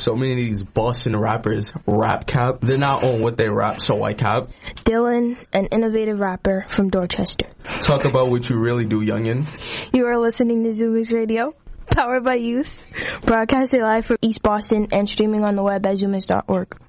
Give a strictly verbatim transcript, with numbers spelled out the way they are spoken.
so many of these Boston rappers rap cap. They're not on what they rap, so I cap. Dylan, an innovative rapper from Dorchester. Talk about what you really do, youngin'. You are listening to Zoomix Radio, powered by youth, broadcasted live from East Boston and streaming on the web at zoomix dot org.